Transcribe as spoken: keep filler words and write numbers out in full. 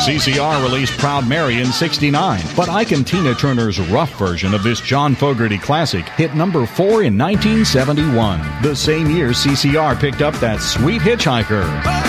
C C R released Proud Mary in sixty-nine, but Ike and Tina Turner's rough version of this John Fogerty classic hit number four in nineteen seventy-one. The same year, C C R picked up that Sweet Hitchhiker.